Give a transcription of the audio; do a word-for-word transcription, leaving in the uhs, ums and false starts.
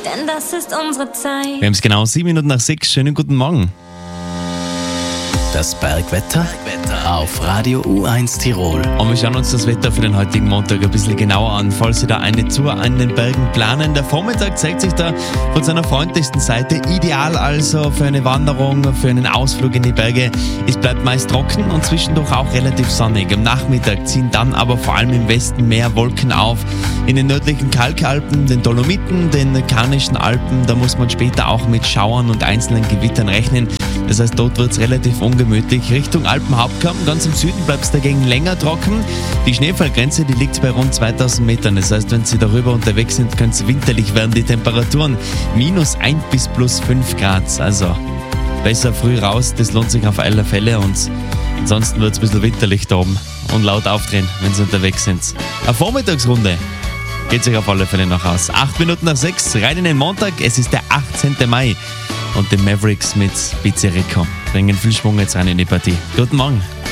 denn das ist unsere Zeit. Wir haben es genau sieben Minuten nach sechs. Schönen guten Morgen. Das Bergwetter auf Radio U eins Tirol. Und wir schauen uns das Wetter für den heutigen Montag ein bisschen genauer an. Falls Sie da eine Tour an den Bergen planen, der Vormittag zeigt sich da von seiner freundlichsten Seite. Ideal also für eine Wanderung, für einen Ausflug in die Berge. Es bleibt meist trocken und zwischendurch auch relativ sonnig. Am Nachmittag ziehen dann aber vor allem im Westen mehr Wolken auf. In den nördlichen Kalkalpen, den Dolomiten, den Karnischen Alpen, da muss man später auch mit Schauern und einzelnen Gewittern rechnen. Das heißt, dort wird es relativ ungemütlich. Richtung Alpenhauptkamm, ganz im Süden bleibt es dagegen länger trocken. Die Schneefallgrenze, die liegt bei rund zweitausend Metern. Das heißt, wenn Sie darüber unterwegs sind, könnte es winterlich werden. Die Temperaturen minus eins bis plus fünf Grad. Also besser früh raus, das lohnt sich auf alle Fälle. Und ansonsten wird es ein bisschen winterlich da oben. Und laut aufdrehen, wenn Sie unterwegs sind. Eine Vormittagsrunde geht sich auf alle Fälle noch aus. Acht Minuten nach sechs, rein in den Montag. Es ist der achtzehnten Mai. Und die Mavericks mit Pizza Rico bringen viel Schwung jetzt rein in die Partie. Guten Morgen.